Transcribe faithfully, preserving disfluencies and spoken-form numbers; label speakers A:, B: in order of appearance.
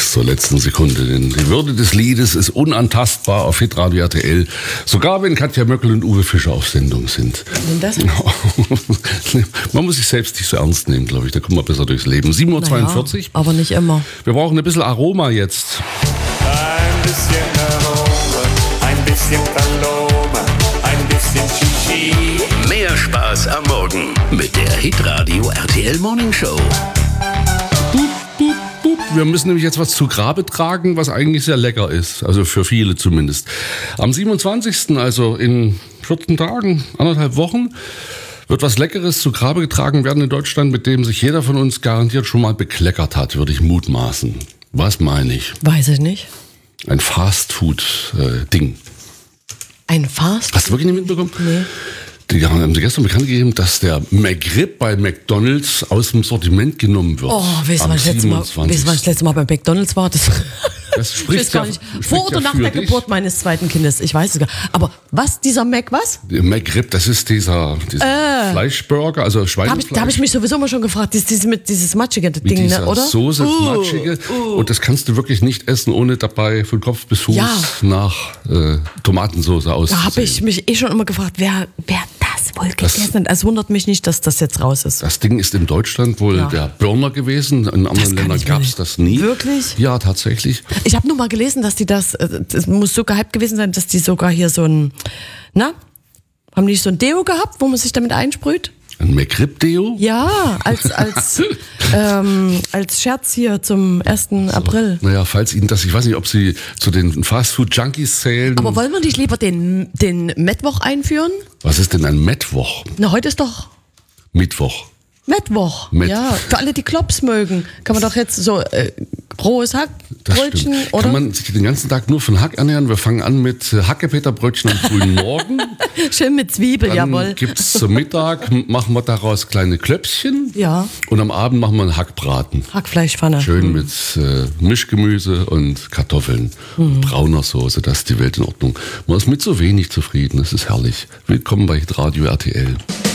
A: bis zur letzten Sekunde. Denn die Würde des Liedes ist unantastbar auf Hitradio R T L. Sogar wenn Katja Möckel und Uwe Fischer auf Sendung sind.
B: Denn das
A: man muss sich selbst nicht so ernst nehmen, glaube ich. Da kommt man besser durchs Leben. sieben Uhr zweiundvierzig.
B: Naja, aber nicht immer.
A: Wir brauchen ein bisschen Aroma jetzt.
C: Ein bisschen Aroma, ein bisschen Paloma, ein bisschen Chichi.
D: Mehr Spaß am Morgen mit der Hitradio R T L Morning Show.
A: Boop, boop, boop. Wir müssen nämlich jetzt was zu Grabe tragen, was eigentlich sehr lecker ist. Also für viele zumindest. Am siebenundzwanzigsten, also in vierzehn Tagen, anderthalb Wochen, wird was Leckeres zu Grabe getragen werden in Deutschland, mit dem sich jeder von uns garantiert schon mal bekleckert hat, würde ich mutmaßen. Was meine ich?
B: Weiß ich nicht.
A: Ein Fastfood-Ding.
B: Ein Fast?
A: Hast du wirklich nicht mitbekommen?
B: Nee.
A: Die haben gestern bekannt gegeben, dass der McRib bei McDonald's aus dem Sortiment genommen wird.
B: Oh, weißt du, wann ich das letzte Mal, weißt du, wann ich das letzte Mal bei McDonald's war? Das,
A: das spricht
B: ich weiß gar
A: ja,
B: nicht.
A: spricht
B: Vor oder
A: ja
B: nach
A: für
B: der
A: dich.
B: Geburt meines zweiten Kindes. Ich weiß es gar nicht. Aber was, dieser Mac, was?
A: Der McRib, das ist dieser, dieser äh, Fleischburger, also
B: Da habe
A: Schweinefleisch.
B: ich, da hab ich mich sowieso immer schon gefragt, dieses, dieses, mit dieses matschige
A: mit
B: Ding,
A: dieser
B: ne, oder?
A: Soße,
B: Uh,
A: matschige.
B: uh.
A: Und das kannst du wirklich nicht essen, ohne dabei von Kopf bis Fuß
B: Ja.
A: nach äh, Tomatensoße auszusehen.
B: Da habe ich mich eh schon immer gefragt, wer, wer das wohl gegessen hat. Es wundert mich nicht, dass das jetzt raus ist.
A: Das Ding ist in Deutschland wohl
B: Ja.
A: der Burner gewesen. In anderen
B: kann
A: Ländern
B: ich mir
A: gab es
B: nicht-
A: das nie.
B: Wirklich?
A: Ja, tatsächlich.
B: Ich habe nur mal gelesen, dass die das, äh, das muss so gehypt gewesen sein, dass die sogar hier so ein, na, haben die nicht so ein Deo gehabt, wo man sich damit einsprüht?
A: Ein McRib-Deo?
B: Ja, als, als, ähm, als Scherz hier zum ersten April.
A: Naja, falls Ihnen das, ich weiß nicht, ob Sie zu den Fastfood-Junkies zählen.
B: Aber wollen wir nicht lieber den, den Mittwoch einführen?
A: Was ist denn ein Mittwoch?
B: Na, heute ist doch
A: Mittwoch.
B: Mittwoch.
A: Mitt-
B: Ja, für alle, die Klops mögen, kann man doch jetzt so äh, rohes
A: Das
B: Hackbrötchen
A: stimmt.
B: oder
A: Kann man sich den ganzen Tag nur von Hack ernähren? Wir fangen an mit äh, Hackepeterbrötchen am frühen Morgen.
B: schön mit Zwiebel,
A: Dann
B: jawohl.
A: gibt's zum Mittag, m- machen wir daraus kleine Klöpschen.
B: Ja.
A: Und am Abend machen wir einen Hackbraten.
B: Hackfleischpfanne.
A: Schön mit äh, Mischgemüse und Kartoffeln und brauner Soße, das ist die Welt in Ordnung. Man ist mit so wenig zufrieden, das ist herrlich. Willkommen bei Radio R T L.